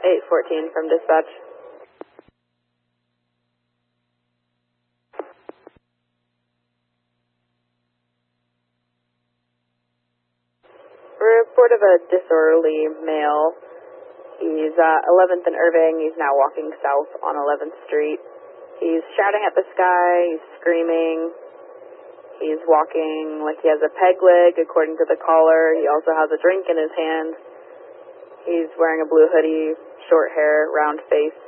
814 from dispatch. Report of a disorderly male. He's 11th and Irving. He's now walking south on 11th Street. He's shouting at the sky. He's screaming. He's walking like he has a peg leg, according to the caller. He also has a drink in his hand. He's wearing a blue hoodie, short hair, round face.